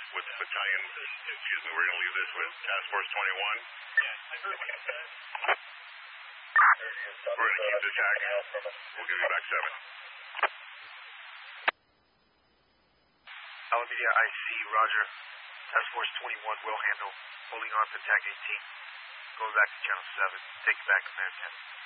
with battalion, excuse me, we're going to leave this with Task Force 21. We're going to keep the tag. We'll give you back 7. Alameda IC, roger. Task Force 21 will handle. Holding on to tag 18. Going back to channel 7. Take it back, Command 10.